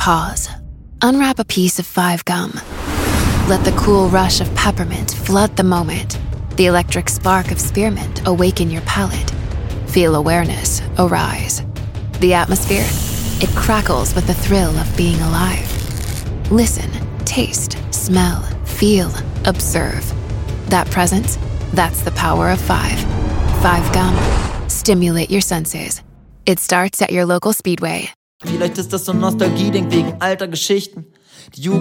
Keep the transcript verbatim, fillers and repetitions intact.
Pause. Unwrap a piece of Five Gum. Let the cool rush of peppermint flood the moment. The electric spark of spearmint awaken your palate. Feel awareness arise. The atmosphere, it crackles with the thrill of being alive. Listen, taste, smell, feel, observe. That presence, that's the power of five. Five Gum. Stimulate your senses. It starts at your local Speedway. Vielleicht ist das so ein Nostalgie-Ding wegen alter Geschichten. Die Jugend